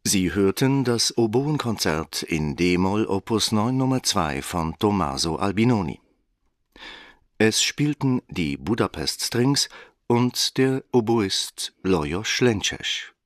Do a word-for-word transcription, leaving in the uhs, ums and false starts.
Sie hörten das Oboenkonzert in d-Moll Opus neun Nummer zwei von Tommaso Albinoni. Es spielten die Budapest Strings und der Oboist Lajos Lences.